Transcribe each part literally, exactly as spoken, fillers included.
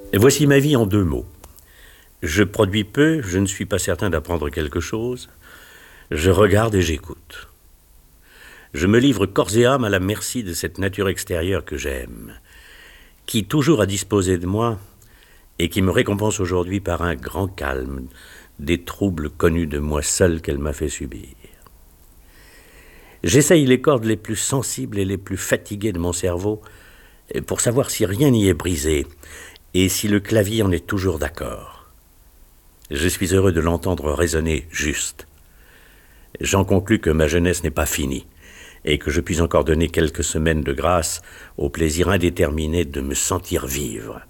Et voici ma vie en deux mots. Je produis peu, je ne suis pas certain d'apprendre quelque chose. Je regarde et j'écoute. Je me livre corps et âme à la merci de cette nature extérieure que j'aime, qui toujours a disposé de moi et qui me récompense aujourd'hui par un grand calme des troubles connus de moi seul qu'elle m'a fait subir. J'essaye les cordes les plus sensibles et les plus fatiguées de mon cerveau pour savoir si rien n'y est brisé et si le clavier en est toujours d'accord. Je suis heureux de l'entendre résonner juste. J'en conclus que ma jeunesse n'est pas finie et que je puis encore donner quelques semaines de grâce au plaisir indéterminé de me sentir vivre.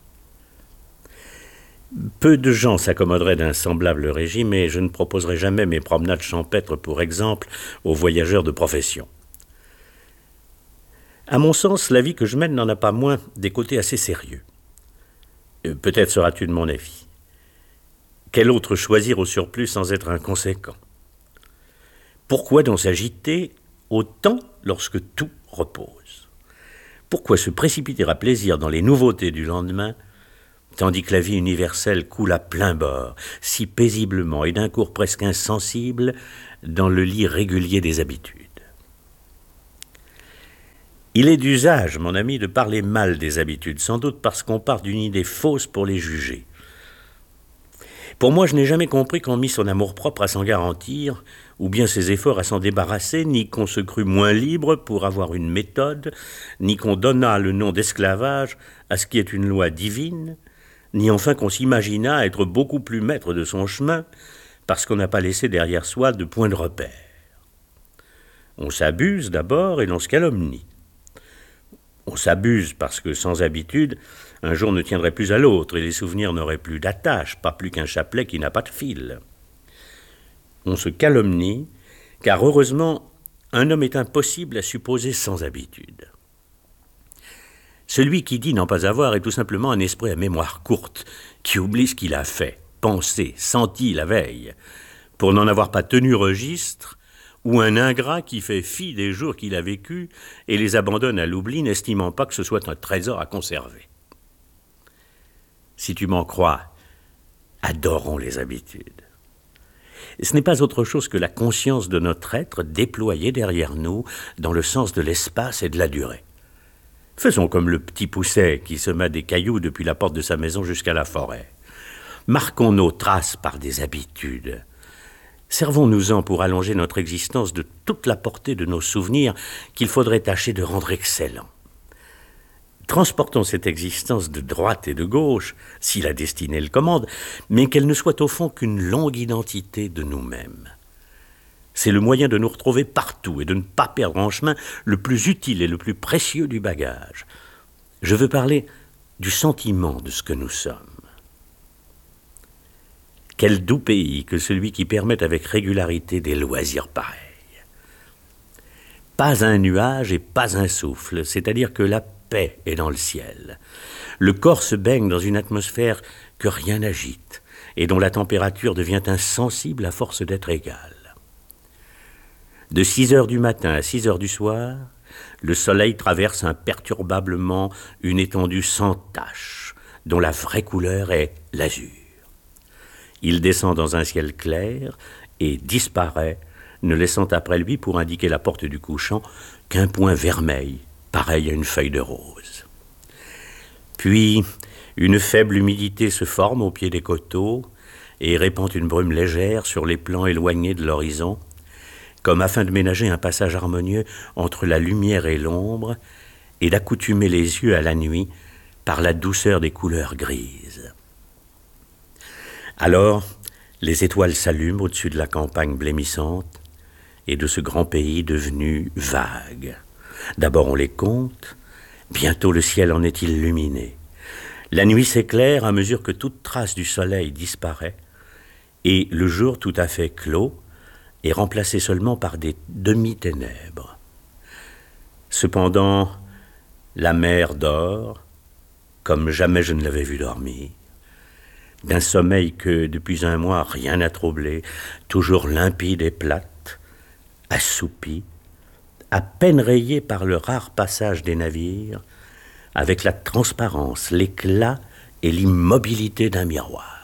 Peu de gens s'accommoderaient d'un semblable régime et je ne proposerai jamais mes promenades champêtres pour exemple aux voyageurs de profession. À mon sens, la vie que je mène n'en a pas moins des côtés assez sérieux. Peut-être seras-tu de mon avis. Quel autre choisir au surplus sans être inconséquent? Pourquoi donc s'agiter autant lorsque tout repose? Pourquoi se précipiter à plaisir dans les nouveautés du lendemain, tandis que la vie universelle coule à plein bord, si paisiblement et d'un cours presque insensible, dans le lit régulier des habitudes? Il est d'usage, mon ami, de parler mal des habitudes, sans doute parce qu'on part d'une idée fausse pour les juger. Pour moi, je n'ai jamais compris qu'on mit son amour-propre à s'en garantir, ou bien ses efforts à s'en débarrasser, ni qu'on se crut moins libre pour avoir une méthode, ni qu'on donna le nom d'esclavage à ce qui est une loi divine, ni enfin qu'on s'imagina être beaucoup plus maître de son chemin, parce qu'on n'a pas laissé derrière soi de point de repère. On s'abuse d'abord et l'on se calomnie. On s'abuse parce que, sans habitude, un jour ne tiendrait plus à l'autre et les souvenirs n'auraient plus d'attache, pas plus qu'un chapelet qui n'a pas de fil. On se calomnie, car heureusement, un homme est impossible à supposer sans habitude. Celui qui dit n'en pas avoir est tout simplement un esprit à mémoire courte, qui oublie ce qu'il a fait, pensé, senti la veille, pour n'en avoir pas tenu registre, ou un ingrat qui fait fi des jours qu'il a vécus et les abandonne à l'oubli, n'estimant pas que ce soit un trésor à conserver. Si tu m'en crois, adorons les habitudes. Ce n'est pas autre chose que la conscience de notre être déployée derrière nous dans le sens de l'espace et de la durée. Faisons comme le petit Pousset qui sema des cailloux depuis la porte de sa maison jusqu'à la forêt. Marquons nos traces par des habitudes. Servons-nous-en pour allonger notre existence de toute la portée de nos souvenirs qu'il faudrait tâcher de rendre excellents. Transportons cette existence de droite et de gauche, si la destinée le commande, mais qu'elle ne soit au fond qu'une longue identité de nous-mêmes. C'est le moyen de nous retrouver partout et de ne pas perdre en chemin le plus utile et le plus précieux du bagage. Je veux parler du sentiment de ce que nous sommes. Quel doux pays que celui qui permet avec régularité des loisirs pareils. Pas un nuage et pas un souffle, c'est-à-dire que la paix est dans le ciel. Le corps se baigne dans une atmosphère que rien n'agite et dont la température devient insensible à force d'être égale. De six heures du matin à six heures du soir, le soleil traverse imperturbablement une étendue sans tache, dont la vraie couleur est l'azur. Il descend dans un ciel clair et disparaît, ne laissant après lui, pour indiquer la porte du couchant, qu'un point vermeil, pareil à une feuille de rose. Puis, une faible humidité se forme au pied des coteaux et répand une brume légère sur les plans éloignés de l'horizon, comme afin de ménager un passage harmonieux entre la lumière et l'ombre et d'accoutumer les yeux à la nuit par la douceur des couleurs grises. Alors, les étoiles s'allument au-dessus de la campagne blêmissante et de ce grand pays devenu vague. D'abord on les compte, bientôt le ciel en est illuminé. La nuit s'éclaire à mesure que toute trace du soleil disparaît et le jour tout à fait clos est remplacé seulement par des demi-ténèbres. Cependant, la mer dort, comme jamais je ne l'avais vue dormir, d'un sommeil que, depuis un mois, rien n'a troublé, toujours limpide et plate, assoupie, à peine rayée par le rare passage des navires, avec la transparence, l'éclat et l'immobilité d'un miroir.